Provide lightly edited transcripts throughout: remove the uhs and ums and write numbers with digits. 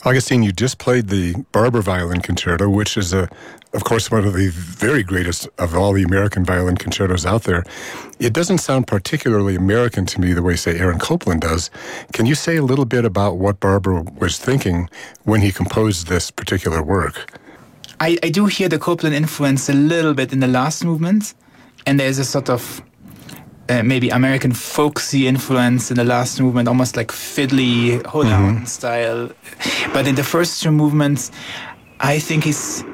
Augustine, you just played the Barber Violin Concerto, which is, of course, one of the very greatest of all the American violin concertos out there. It doesn't sound particularly American to me the way, say, Aaron Copland does. Can you say a little bit about what Barber was thinking when he composed this particular work? I do hear the Copland influence a little bit in the last movement, and there's a sort of maybe American folksy influence in the last movement, almost like fiddly, hold-on style. But in the first two movements, I think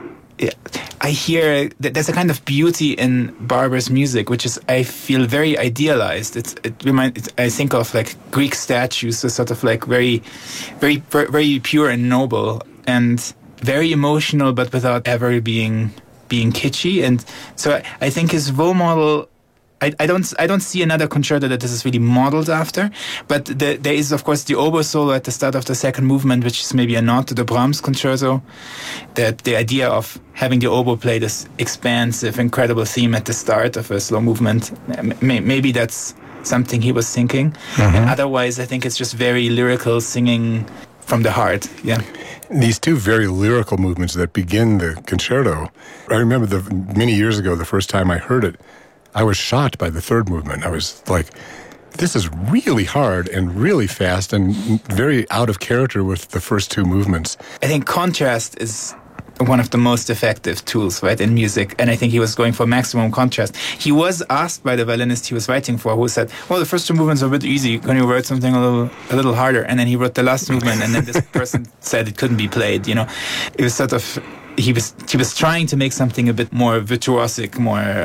I hear that there's a kind of beauty in Barber's music, which is, I feel, very idealized. I think of like Greek statues, so sort of like very, very, very pure and noble, and very emotional, but without ever being kitschy. And so I think his role model, I don't see another concerto that this is really modeled after, but there is, of course, the oboe solo at the start of the second movement, which is maybe a nod to the Brahms concerto, that the idea of having the oboe play this expansive, incredible theme at the start of a slow movement, maybe that's something he was thinking. And otherwise, I think it's just very lyrical singing from the heart, yeah. These two very lyrical movements that begin the concerto, I remember many years ago, the first time I heard it, I was shocked by the third movement. I was like, this is really hard and really fast and very out of character with the first two movements. I think contrast is one of the most effective tools, right, in music. And I think he was going for maximum contrast. He was asked by the violinist he was writing for, who said, well, the first two movements are a bit easy. Can you write something a little harder? And then he wrote the last movement, and then this person said it couldn't be played, you know. It was sort of, he was trying to make something a bit more virtuosic,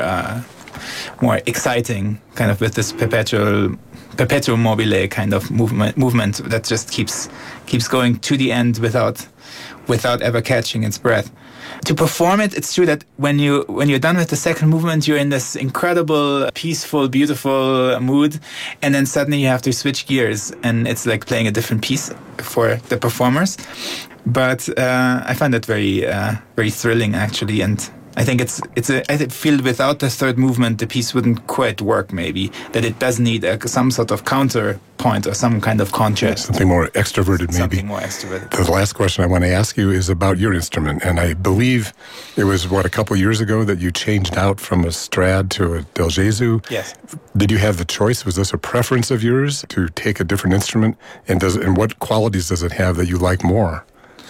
more exciting, kind of with this perpetuum mobile kind of movement that just keeps going to the end without ever catching its breath. To perform it, it's true that when you're done with the second movement, you're in this incredible, peaceful, beautiful mood, and then suddenly you have to switch gears, and it's like playing a different piece for the performers. But I find that very, very thrilling, actually, and I think I feel without the third movement, the piece wouldn't quite work, maybe. That it does need some sort of counterpoint or some kind of contrast. Something more extroverted, maybe. Something more extroverted. The last question I want to ask you is about your instrument. And I believe it was, a couple years ago that you changed out from a Strad to a Del Gesù? Yes. Did you have the choice? Was this a preference of yours to take a different instrument? And what qualities does it have that you like more?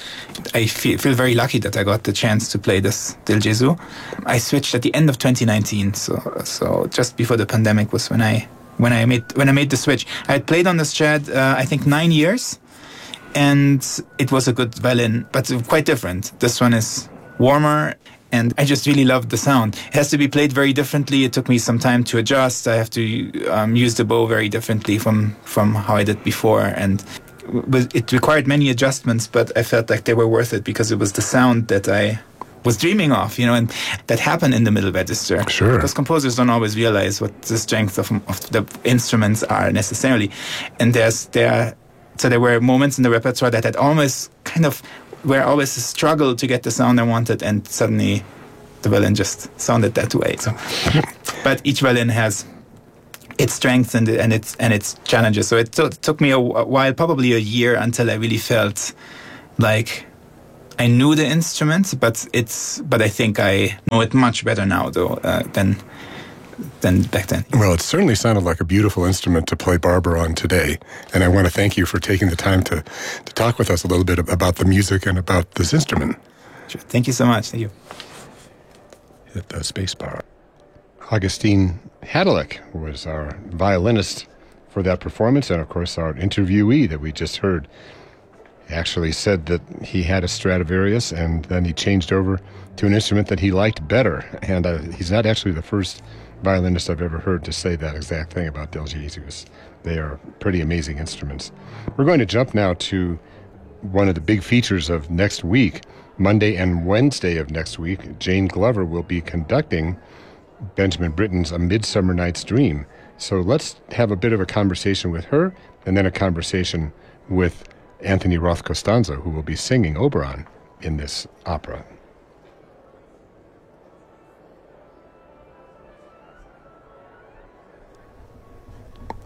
I feel very lucky that I got the chance to play this Del Gesù. I switched at the end of 2019, so just before the pandemic was when I made the switch. I had played on the Strad I think 9 years, and it was a good violin, but quite different. This one is warmer, and I just really loved the sound. It has to be played very differently. It took me some time to adjust. I have to use the bow very differently from how I did before, and it required many adjustments, but I felt like they were worth it because it was the sound that I was dreaming of, and that happened in the middle register. Sure. Because composers don't always realize what the strength of the instruments are necessarily. And there were moments in the repertoire that had almost kind of were always a struggle to get the sound I wanted, and suddenly the violin just sounded that way. So, but each violin has its strengths and its challenges. So it took me a while, probably a year, until I really felt like I knew the instrument, but I think I know it much better now, though, than back then. Well, it certainly sounded like a beautiful instrument to play Barber on today, and I want to thank you for taking the time to talk with us a little bit about the music and about this instrument. Sure. Thank you so much. Thank you. Hit the space bar. Augustine Hadelich was our violinist for that performance, and of course our interviewee that we just heard actually said that he had a Stradivarius and then he changed over to an instrument that he liked better. And he's not actually the first violinist I've ever heard to say that exact thing about Del Gesù. They are pretty amazing instruments. We're going to jump now to one of the big features of next week. Monday and Wednesday of next week, Jane Glover will be conducting Benjamin Britten's A Midsummer Night's Dream. So let's have a bit of a conversation with her, and then a conversation with Anthony Roth Costanzo, who will be singing Oberon in this opera.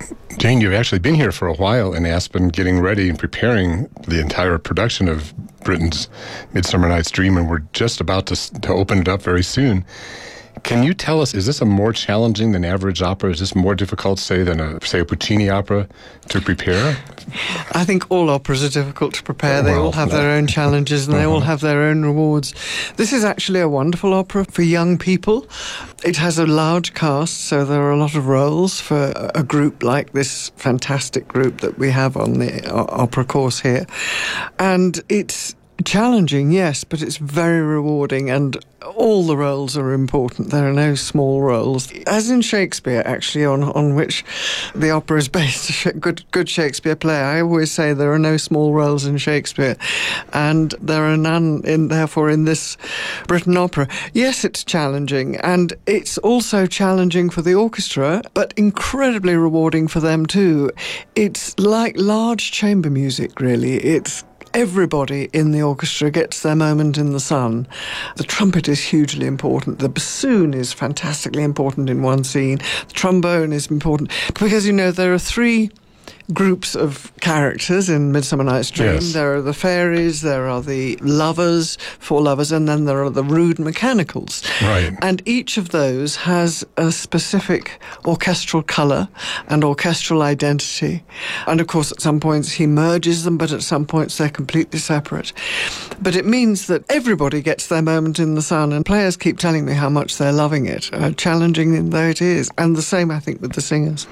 Jane, you've actually been here for a while in Aspen, getting ready and preparing the entire production of Britten's Midsummer Night's Dream, and we're just about to open it up very soon. Can you tell us, is this a more challenging than average opera? Is this more difficult, say, than a Puccini opera to prepare? I think all operas are difficult to prepare. They all have their own challenges and they all have their own rewards. This is actually a wonderful opera for young people. It has a large cast, so there are a lot of roles for a group like this fantastic group that we have on the opera course here. And it's challenging, yes, but it's very rewarding, and all the roles are important. There are no small roles. As in Shakespeare, actually, on which the opera is based, a good Shakespeare play, I always say there are no small roles in Shakespeare, and there are none, therefore, in this Britten opera. Yes, it's challenging, and it's also challenging for the orchestra, but incredibly rewarding for them too. It's like large chamber music, really. Everybody in the orchestra gets their moment in the sun. The trumpet is hugely important. The bassoon is fantastically important in one scene. The trombone is important. Because, there are three groups of characters in Midsummer Night's Dream. Yes. There are the fairies, there are the lovers, four lovers, and then there are the rude mechanicals. Right. And each of those has a specific orchestral colour and orchestral identity. And of course, at some points he merges them, but at some points they're completely separate. But it means that everybody gets their moment in the sun, and players keep telling me how much they're loving it, challenging though it is. And the same, I think, with the singers.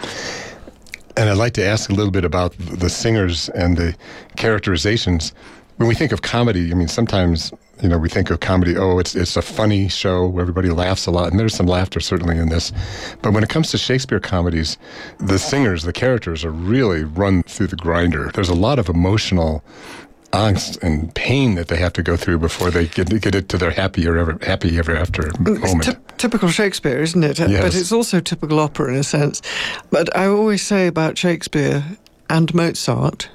And I'd like to ask a little bit about the singers and the characterizations. When we think of comedy, sometimes, we think of comedy, it's a funny show where everybody laughs a lot, and there's some laughter certainly in this. But when it comes to Shakespeare comedies, the singers, the characters are really run through the grinder. There's a lot of emotional angst and pain that they have to go through before they get it to their happy ever after moment. It's typical Shakespeare, isn't it? Yes. But it's also typical opera in a sense. But I always say about Shakespeare and Mozart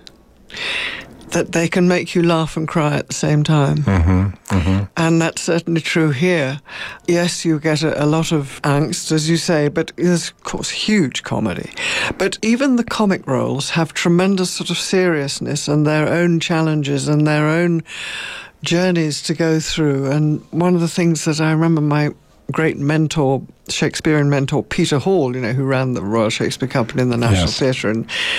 that they can make you laugh and cry at the same time. Mm-hmm, mm-hmm. And that's certainly true here. Yes, you get a lot of angst, as you say, but there's, of course, huge comedy. But even the comic roles have tremendous sort of seriousness and their own challenges and their own journeys to go through. And one of the things that I remember my great mentor, Shakespearean mentor, Peter Hall, who ran the Royal Shakespeare Company in the National Theatre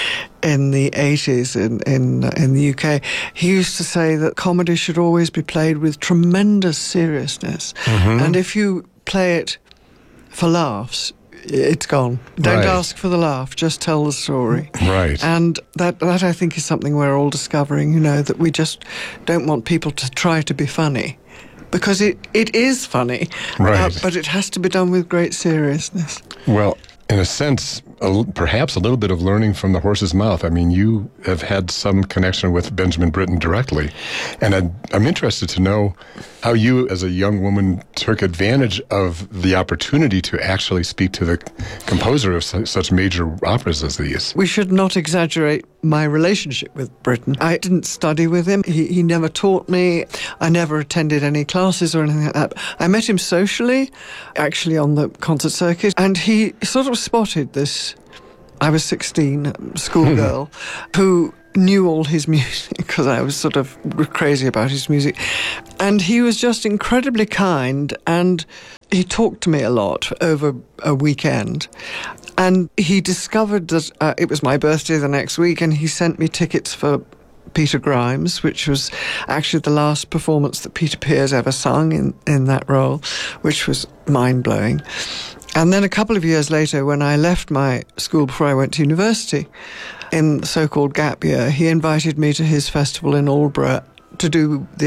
in the 80s in the UK, he used to say that comedy should always be played with tremendous seriousness. Mm-hmm. And if you play it for laughs, it's gone. Don't ask for the laugh, just tell the story. Right. And that I think is something we're all discovering, that we just don't want people to try to be funny. Because it is funny, right. But it has to be done with great seriousness. Well, in a sense, perhaps a little bit of learning from the horse's mouth. You have had some connection with Benjamin Britten directly. And I'm interested to know how you, as a young woman, took advantage of the opportunity to actually speak to the composer of such major operas as these. We should not exaggerate my relationship with Britten. I didn't study with him. He never taught me. I never attended any classes or anything like that. I met him socially, actually on the concert circuit, and he sort of spotted this, I was 16, schoolgirl, who knew all his music because I was sort of crazy about his music. And he was just incredibly kind, and he talked to me a lot over a weekend. And he discovered that it was my birthday the next week, and he sent me tickets for Peter Grimes, which was actually the last performance that Peter Pears ever sung in that role, which was mind-blowing. And then a couple of years later, when I left my school before I went to university, in the so-called gap year, he invited me to his festival in Aldborough to do the